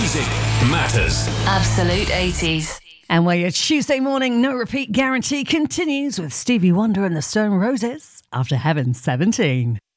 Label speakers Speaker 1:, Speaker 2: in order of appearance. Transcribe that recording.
Speaker 1: Music matters.
Speaker 2: Absolute 80s.
Speaker 3: And where your Tuesday morning no repeat guarantee continues with Stevie Wonder and the Stone Roses after Heaven 17.